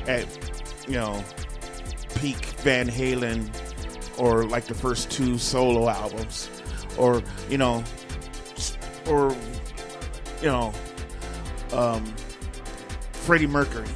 at, peak Van Halen, or like the first 2 solo albums, or Freddie Mercury,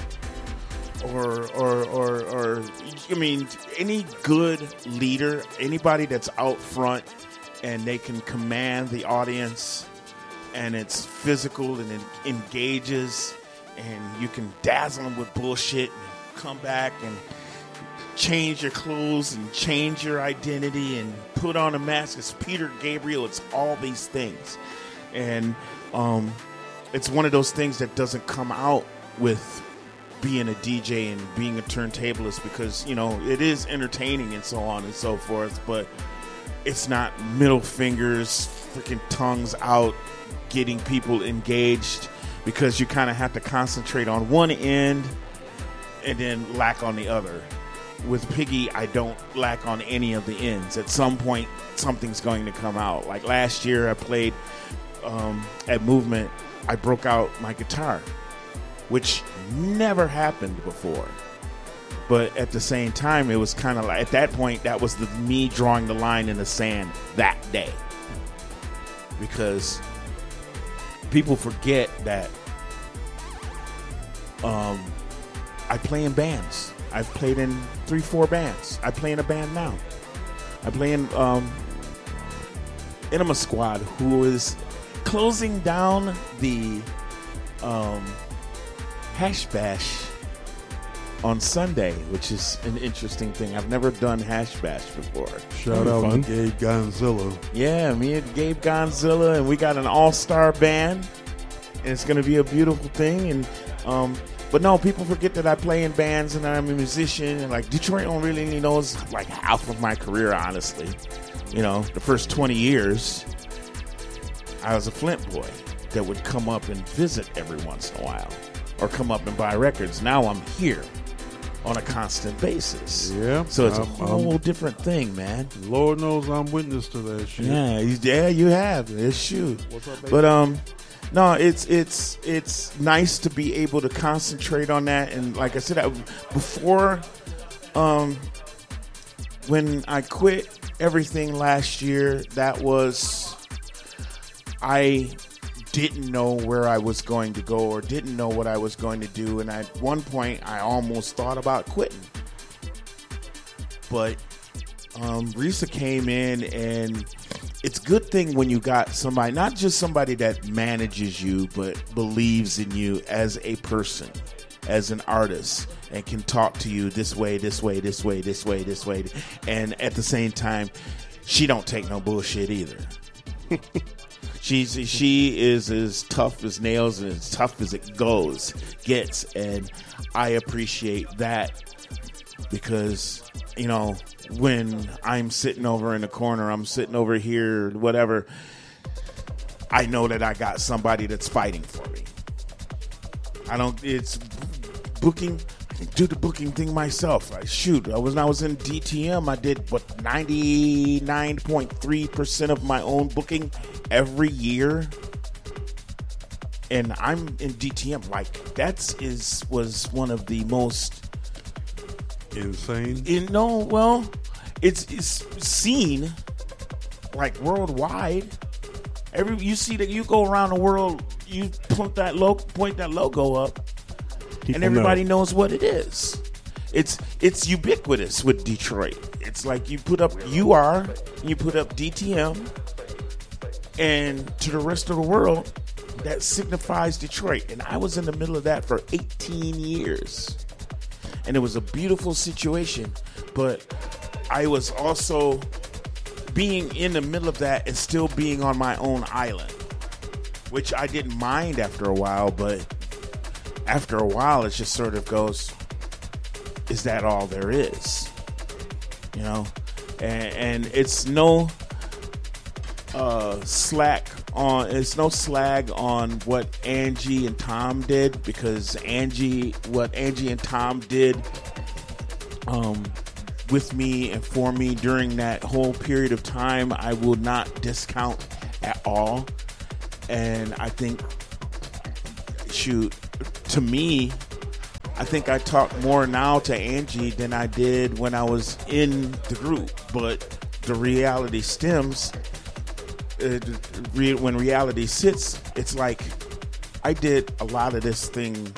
or any good leader, anybody that's out front and they can command the audience, and it's physical and it engages, and you can dazzle them with bullshit and come back and change your clothes and change your identity and put on a mask. It's Peter Gabriel. It's all these things. And it's one of those things that doesn't come out with being a DJ and being a turntablist, because, it is entertaining and so on and so forth, but it's not middle fingers, freaking tongues out, getting people engaged, because you kind of have to concentrate on one end and then lack on the other. With Piggy, I don't lack on any of the ends. At some point, something's going to come out. Like last year, I played at Movement, I broke out my guitar, which never happened before. But at the same time, it was kind of like, at that point, that was me drawing the line in the sand that day. Because people forget that I play in bands. I've played in 3-4 bands. I play in a band now. I play in Enema Squad, who is closing down the Hash Bash on Sunday, which is an interesting thing. I've never done Hash Bash before. Shout out to Gabe Gonzilla. Yeah, me and Gabe Gonzilla, and we got an all-star band, and it's going to be a beautiful thing. And but no, people forget that I play in bands and I'm a musician, and like Detroit don't really knows like half of my career, honestly. The first 20 years, I was a Flint boy that would come up and visit every once in a while, or come up and buy records. Now I'm here on a constant basis. Yeah. So it's a whole different thing, man. Lord knows I'm witness to that shit. Yeah, you have. It's shoot. What's up, baby? But no, it's nice to be able to concentrate on that. And like I said, before, when I quit everything last year, I didn't know where I was going to go, or didn't know what I was going to do. And at one point, I almost thought about quitting. But Risa came in, and it's a good thing when you got somebody, not just somebody that manages you, but believes in you as a person, as an artist, and can talk to you this way, this way, this way, this way, this way. And at the same time, she don't take no bullshit either. She is as tough as nails and as tough as it gets. And I appreciate that, because, when I'm sitting over in the corner, I'm sitting over here, whatever, I know that I got somebody that's fighting for me. It's booking, do the booking thing myself. When I was in DTM, I did 99.3% of my own booking every year. And I'm in DTM, was one of the most insane. It's seen like worldwide. You see that, you go around the world, you point that logo up, and everybody knows what it is. It's ubiquitous with Detroit. It's like you put up UR, you put up DTM, and to the rest of the world, that signifies Detroit. And I was in the middle of that for 18 years. And it was a beautiful situation, but I was also being in the middle of that and still being on my own island, which I didn't mind after a while, but after a while it just sort of goes, is that all there is? And it's no slag on what Angie and Tom did, because what Angie and Tom did with me and for me during that whole period of time, I will not discount at all. And I think, to me, I think I talk more now to Angie than I did when I was in the group. But the reality stems, when reality sits, it's like I did a lot of this thing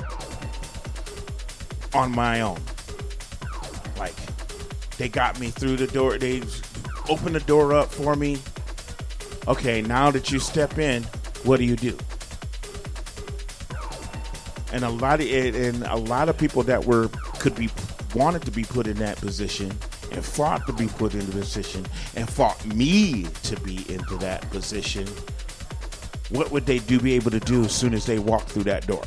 on my own. Like, they got me through the door. They opened the door up for me. Okay, now that you step in, what do you do? And a lot of people that wanted to be put in that position and fought to be put in the position and fought me to be into that position. What would they be able to do as soon as they walk through that door?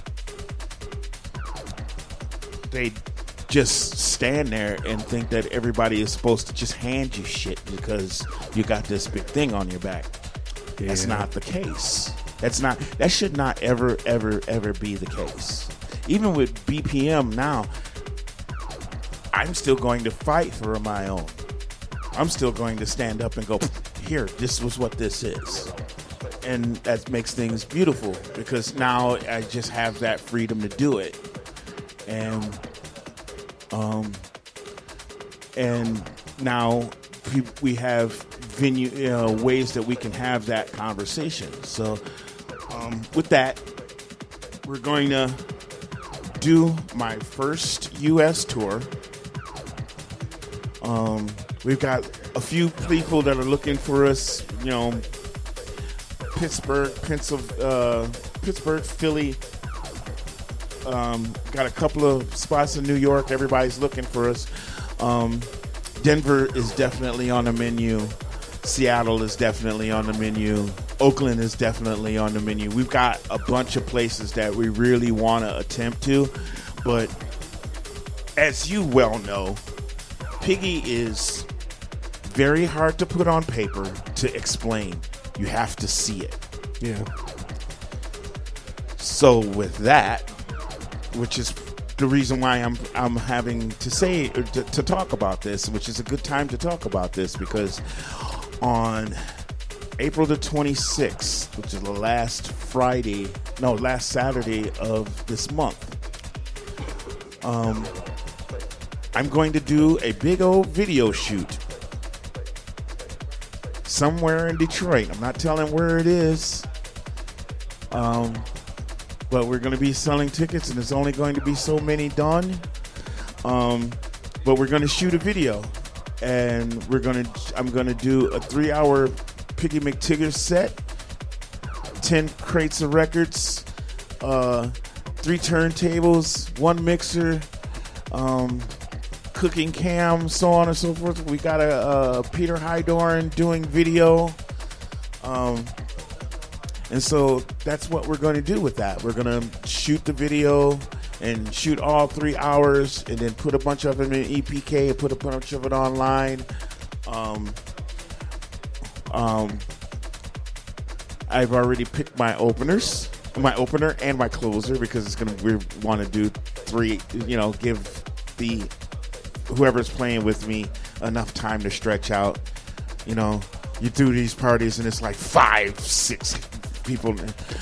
They just stand there and think that everybody is supposed to just hand you shit because you got this big thing on your back. Yeah. That's not the case. That should not ever be the case. Even with BPM now, I'm still going to fight for my own. I'm still going to stand up and go, here, this was what this is. And that makes things beautiful because now I just have that freedom to do it. And now we have ways that we can have that conversation. So with that, we're going to do my first U.S. tour. We've got a few people that are looking for us, Pittsburgh, Philly. Got a couple of spots in New York. Everybody's looking for us. Denver is definitely on the menu. Seattle is definitely on the menu. Oakland is definitely on the menu. We've got a bunch of places that we really want to attempt to. But as you well know, Piggy is very hard to put on paper to explain. You have to see it. Yeah. So with that, which is the reason why I'm having to talk about this, which is a good time to talk about this, because on April the 26th, which is the last Saturday of this month, I'm going to do a big old video shoot somewhere in Detroit. I'm not telling where it is. But we're going to be selling tickets, and there's only going to be so many done. But we're going to shoot a video, and I'm going to do a 3-hour Piggy McTigger set, 10 crates of records, 3 turntables, 1 mixer, cooking cam, so on and so forth. We got a Peter Hydorn doing video. And so that's what we're going to do with that. We're going to shoot the video and shoot all 3 hours and then put a bunch of them in EPK and put a bunch of it online. I've already picked my opener and my closer, because we want to do 3, give whoever's playing with me enough time to stretch out. You do these parties and it's like 5, 6 people.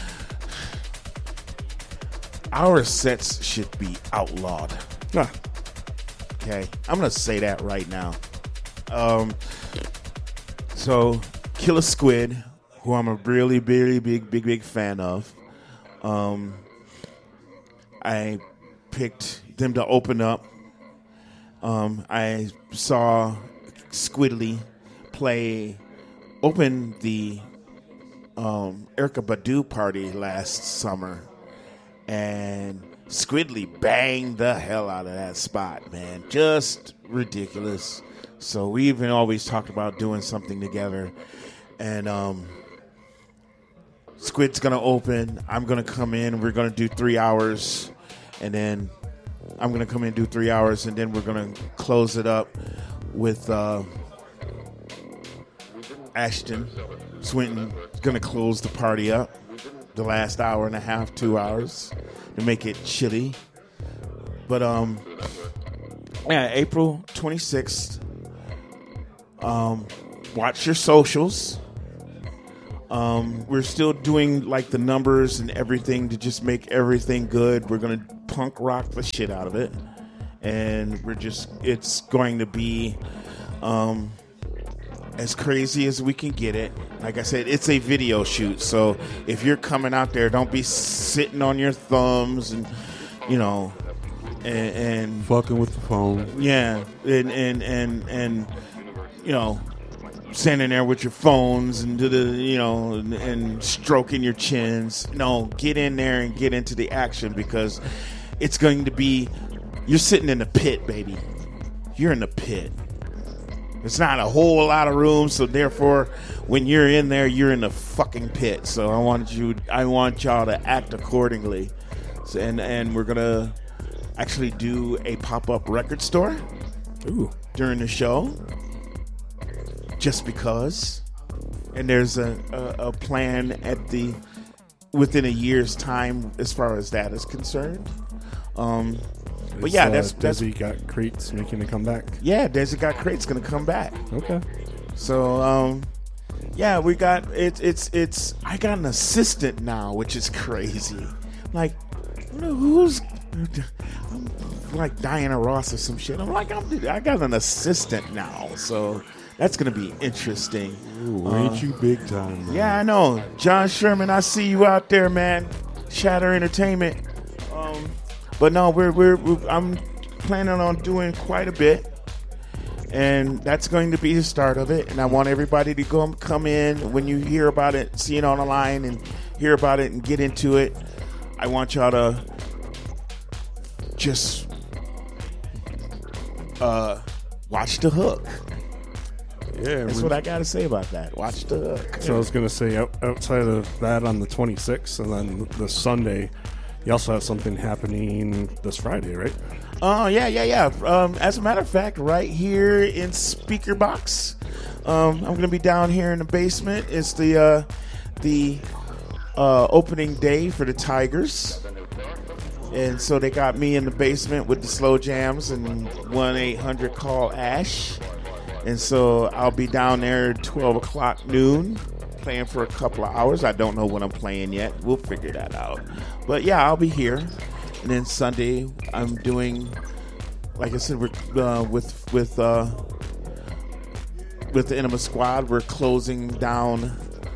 Our sets should be outlawed. Okay, I'm gonna say that right now. So Killer Squid, who I'm a really, really big fan of, I picked them to open up. I saw Squidly open the Erykah Badu party last summer, and Squidly banged the hell out of that spot, man. Just ridiculous. So we even always talked about doing something together, and Squid's gonna open. I'm gonna come in. We're gonna do 3 hours, and then I'm gonna come in and do 3 hours, and then we're gonna close it up with Ashton Swinton going to close the party up, the last hour and a half, 2 hours, to make it chilly. But April 26th, watch your socials. We're still doing like the numbers and everything to just make everything good. We're going to punk rock the shit out of it, and it's going to be as crazy as we can get it. Like I said, it's a video shoot, so if you're coming out there, don't be sitting on your thumbs and and fucking with the phone. Yeah, and standing there with your phones and and stroking your chins. No, get in there and get into the action, because it's going to be, you're sitting in the pit, baby. You're in the pit. It's not a whole lot of room, so therefore, when you're in there, you're in the fucking pit. So I want y'all to act accordingly. So, and we're gonna actually do a pop-up record store during the show, just because. And there's a plan within a year's time as far as that is concerned. But yeah, that's Desi Got Crates making a comeback. Yeah, Desi Got Crates gonna come back. Okay. So yeah, we got it's I got an assistant now, which is crazy. Like, who's like Diana Ross or some shit? I'm like, I got an assistant now, so that's gonna be interesting. Ooh, ain't you big time, man? Yeah, I know. John Sherman, I see you out there, man. Shatter Entertainment. But no, I'm planning on doing quite a bit, and that's going to be the start of it. And I want everybody to come in when you hear about it, see it on the line, and hear about it and get into it. I want y'all to just watch the hook. Yeah, that's what I got to say about that. Watch the hook. So I was going to say, outside of that, on the 26th, and then the Sunday, you also have something happening this Friday, right? Oh, yeah. As a matter of fact, right here in Speaker Box, I'm going to be down here in the basement. It's the opening day for the Tigers. And so they got me in the basement with the slow jams and 1-800-CALL-ASH. And so I'll be down there at 12 o'clock noon, playing for a couple of hours. I don't know what I'm playing yet. We'll figure that out. But yeah, I'll be here. And then Sunday, I'm doing, like I said, with the Enema Squad, we're closing down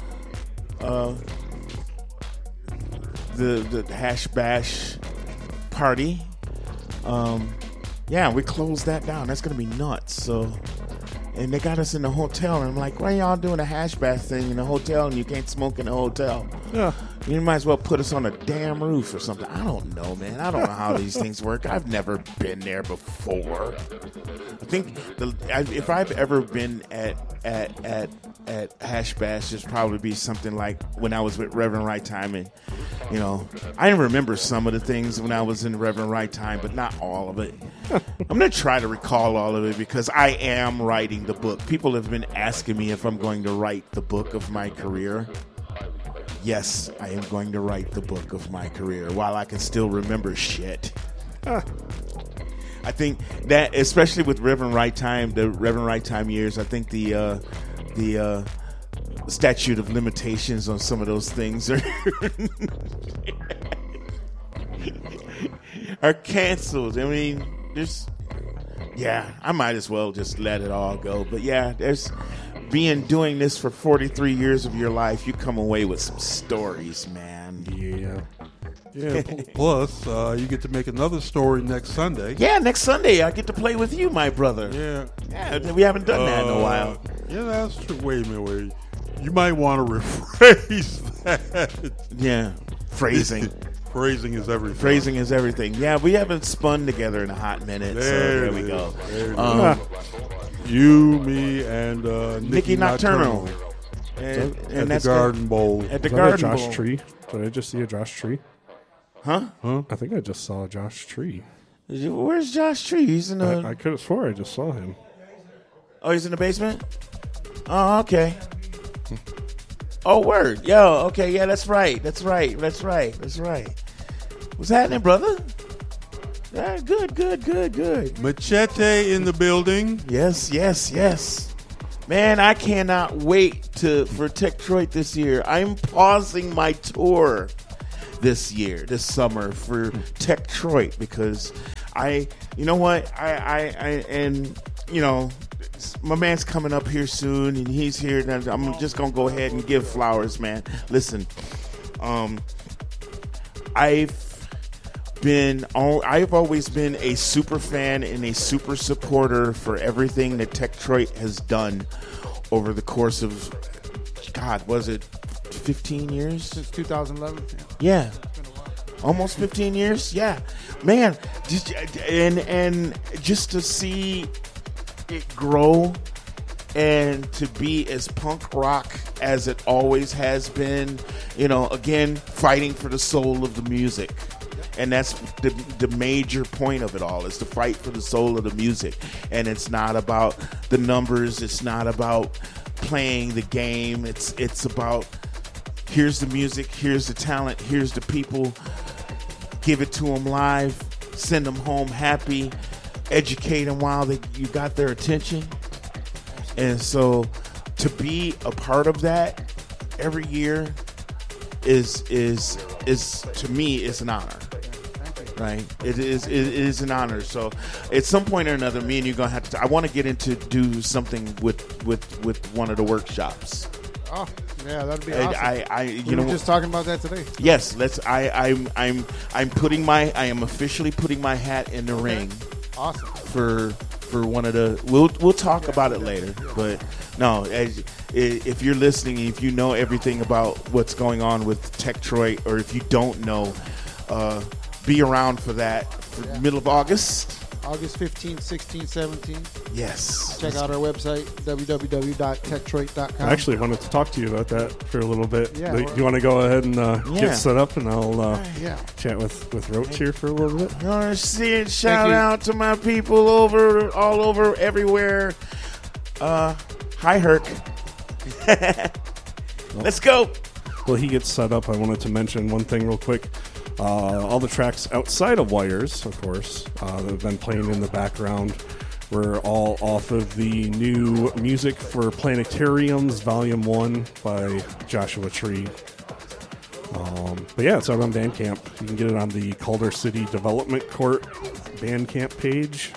the Hash Bash party. Yeah, we closed that down. That's gonna be nuts. So. And they got us in the hotel, and I'm like, why y'all doing a hash bash thing in the hotel and you can't smoke in the hotel? Yeah. You might as well put us on a damn roof or something. I don't know, man. I don't know how these things work. I've never been there before. I think if I've ever been at Hash Bash, it'd probably be something like when I was with Reverend Right Time, and I remember some of the things when I was in Reverend Right Time, but not all of it. I'm going to try to recall all of it because I am writing the book. People have been asking me if I'm going to write the book of my career. Yes, I am going to write the book of my career while I can still remember shit. I think that, especially with Reverend Right Time, the Reverend Right Time years, I think the statute of limitations on some of those things are canceled. I mean, I might as well just let it all go. But yeah, doing this for 43 years of your life, you come away with some stories, man. Yeah. Plus, you get to make another story next Sunday. Yeah, next Sunday I get to play with you, my brother. Yeah, we haven't done that in a while. Yeah, that's true. Wait a minute. You might want to rephrase that. Yeah, phrasing. Phrasing is everything. Phrasing is everything. Yeah, we haven't spun together in a hot minute. There we go. You, me, and Nikki Nocturnal. And at the Garden Bowl. At the Garden Bowl. Josh Tree. Did I just see a Josh Tree? Huh? I think I just saw Josh Tree. Where's Josh Tree? He's in the... I could have swore I just saw him. Oh, he's in the basement? Oh, okay. Oh, word. Yo, okay, yeah, that's right. What's happening, brother? Yeah, good. Machete in the building. Yes. Man, I cannot wait for Techtroid this year. I'm pausing my tour. this summer for Techtroit, because you know what, and you know, my man's coming up here soon, and he's here, and I'm just gonna go ahead and give flowers, man. Listen, I've always been a super fan and a super supporter for everything that Techtroit has done over the course of, God, was it 15 years? Since 2011. Yeah. Almost 15 years? Yeah. Man, and just to see it grow and to be as punk rock as it always has been, you know, again, fighting for the soul of the music. And that's the major point of it all, is to fight for the soul of the music. And it's not about the numbers. It's not about playing the game. It's about, here's the music, here's the talent, here's the people. Give it to them live, send them home happy, educate them while you got their attention. And so to be a part of that every year is to me, is an honor. Right, it is an honor. So, at some point or another, me and you are gonna have to. I want to get into do something with one of the workshops. Oh, yeah, that'd be awesome. We were just talking about that today. Yes, let's. I'm officially putting my hat in the ring. Awesome. For one of the. We'll talk about it later, but no. If you're listening, if you know everything about what's going on with Techtroit, or if you don't know. Be around for that middle of August. August 15th, 16th, 17th. Yes. Check out our website, www.techtroit.com. I actually wanted to talk to you about that for a little bit. Yeah, Do you want to go ahead and get set up, and I'll chat with Roach here for a little bit? Shout out to my people all over, everywhere. Hi, Herc. Let's go. Well, he gets set up. I wanted to mention one thing real quick. All the tracks outside of Wires, of course, that have been playing in the background, were all off of the new Music for Planetariums Volume 1 by Joshua Tree. But yeah, it's out on Bandcamp. You can get it on the Calder City Development Court Bandcamp page.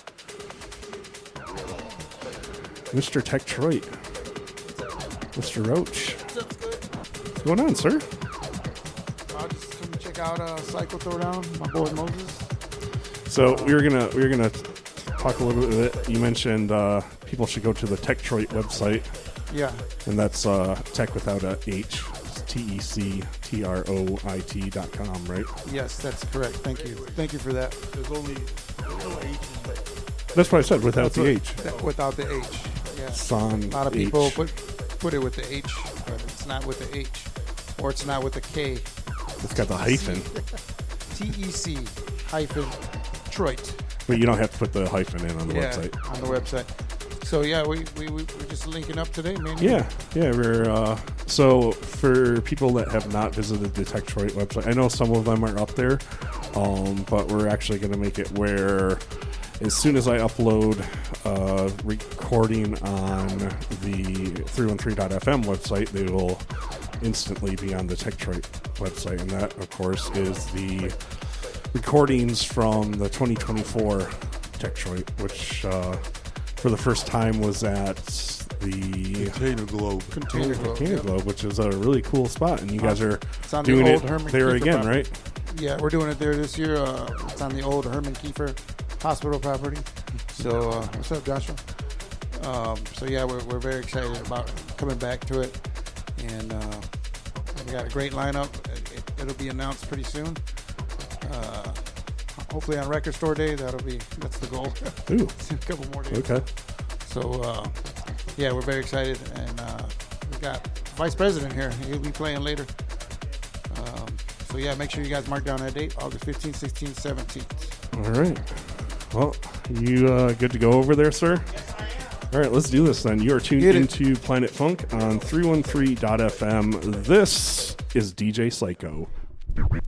Mr. Techtroit. Mr. Roach. What's going on, sir? I'll just come check out Psycho Throwdown, my boy Moses. So we were gonna talk a little bit. You mentioned people should go to the Techtroit website. Yeah. And that's tech without a H. TECTROIT.com, right? Yes, that's correct. Thank you. Thank you for that. There's no H. That's what I said, without the H. Without the H. Yeah. Son a lot of H. people put it with the H, but it's not with the H. Or it's not with the K. It's got the hyphen. TEC-Troit. But you don't have to put the hyphen in on the website. On the website. So yeah, we're just linking up today, man. Yeah. We're so for people that have not visited the Techtroit website, I know some of them are up there, but we're actually going to make it where as soon as I upload recording on the 313.fm website, they will instantly be on the Techtroit website, and that, of course, is the recordings from the 2024 Techtroit, which for the first time was at the Container Globe, which is a really cool spot, and you guys are doing the it there again, right? Yeah, we're doing it there this year. It's on the old Herman Kiefer Hospital property. So, what's up, Joshua? So yeah, we're very excited about coming back to it, and we got a great lineup. It'll be announced pretty soon. Hopefully on Record Store Day. That's the goal. Ooh, a couple more days. Okay. So yeah, we're very excited, and we got Vice President here. He'll be playing later. So yeah, make sure you guys mark down that date, August 15th, 16th, 17th. All right. Well, you good to go over there, sir? All right, let's do this then. You are tuned into Planet Funk on 313.fm. This is DJ Psycho.